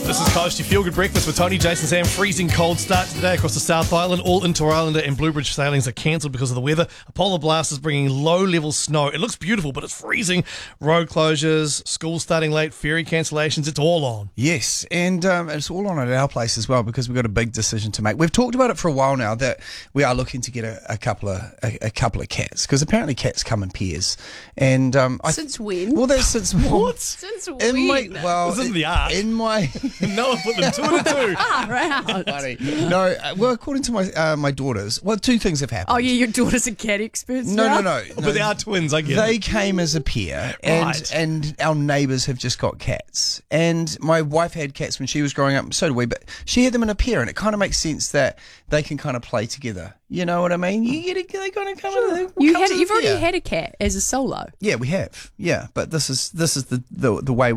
This is Coast, your feel-good breakfast with Tony, Jason, Sam. Freezing cold start today across the South Island. All Inter-Islander and Bluebridge sailings are cancelled because of the weather. A polar blast is bringing low-level snow. It looks beautiful, but it's freezing. Road closures, school starting late, ferry cancellations, it's all on. Yes, and it's all on at our place as well because we've got a big decision to make. We've talked about it for a while now that we are looking to get a couple of cats because apparently cats come in pairs. And Since when? Well, that's since What? Since in when? This isn't the art. In my No one put them two and two. Right. funny. No, well, according to my daughters, well, two things have happened. Oh, yeah, your daughter's a cat expert. No. But they are twins, I get They it. came as a pair, Right. and our neighbours have just got cats. And my wife had cats when she was growing up, so did we, but she had them in a pair, and it kind of makes sense that they can kind of play together. You know what I mean? They kind of come in. You've already had a cat as a solo. Yeah, we have. Yeah, but this is the way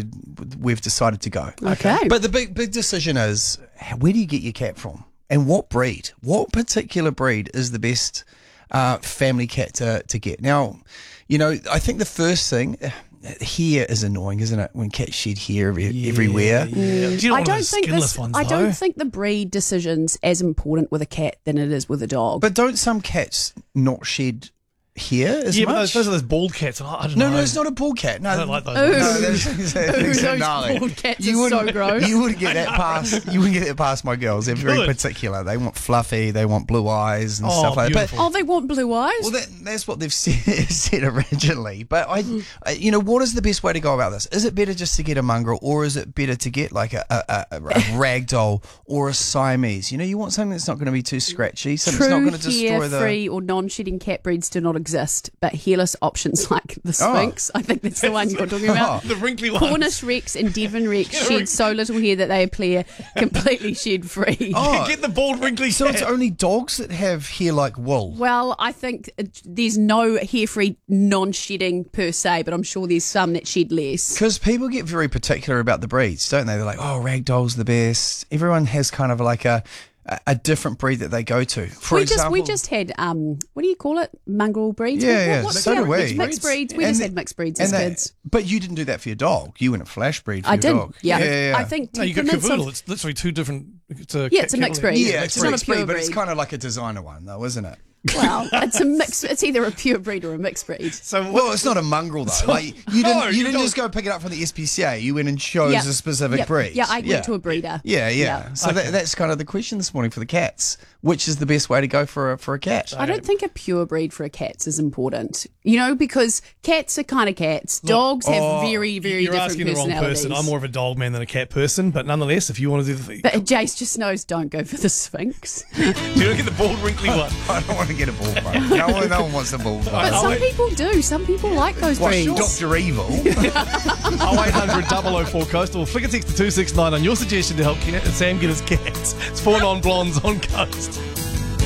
we've decided to go. Okay. But the big decision is, where do you get your cat from, and what breed? What particular breed is the best family cat to get? Now, you know, I think the first thing. Hair is annoying, isn't it? When cats shed hair everywhere. Yeah. You don't want those skinless ones, I though. don't think the breed decision's as important with a cat than it is with a dog. But don't some cats not shed hair as Yeah, but much? those are those bald cats. I don't know. No, it's not a bald cat. No, I don't like those. Ooh. ones. No, Ooh, those gnarly. bald cats You are so wouldn't- gross. You wouldn't get that past. You wouldn't get that past my girls. They're very Good. particular. They want fluffy. They want blue eyes and Oh, stuff like that. beautiful. Oh, they want blue eyes? Well, that's what they've said originally. But I, you know, what is the best way to go about this? Is it better just to get a mongrel, or is it better to get like a ragdoll or a Siamese? You know, you want something that's not going to be too scratchy, something that's not True going to destroy the. hair-free or non-shedding cat breeds do not exist, but hairless options like the Sphinx, I think that's the one you're talking about. The wrinkly ones. Cornish Rex and Devon Rex shed so little hair that they appear completely shed-free. Oh, Get the bald wrinkly so cat. it's only dogs that have hair like wool. Well, I think there's no hair-free non-shedding per se, but I'm sure there's some that shed less. Because people get very particular about the breeds, don't they? They're like, oh, ragdoll's the best. Everyone has kind of like a different breed that they go to. For example, we just had what do you call it? Mongrel breeds. Yeah, What's so the do other- we. Mixed breeds. We And just the- had mixed breeds and as that- kids. But you didn't do that for your dog. You went a flash breed for I your did. dog. Yeah. I think No, you got temperaments of- cavoodle. It's literally two different. It's a Yeah, it's a mixed breed. Yeah, It's it's not a mixed pure breed, but it's breed. kind of like a designer one, though, isn't it? Well, it's a mix. It's either a pure breed or a mixed breed. So Well, it's not a mongrel though. Like you No, didn't you don't- just go pick it up from the SPCA. You went and chose Yep. a specific Yep. breed. Yeah, I went to a breeder. Yeah. Yeah. So that's kind of the question this morning for the cats. Which is the best way to go for a cat? I don't think a pure breed for a cat's is important. You know, because cats are kind of cats. Dogs have very, very You're different asking the wrong personalities. person. I'm more of a dog man than a cat person, but nonetheless, if you want to do the But Jace just knows don't go for the Sphinx. do you not get the bald wrinkly one? I don't want to get a bull fight. No one wants a bull But fight. some people do. Some people like those What, breeds. Dr. Evil? 0800 004 Coastal. Flick a text to 269 on your suggestion to help Sam get his cats. It's 4 non-blondes on Coast.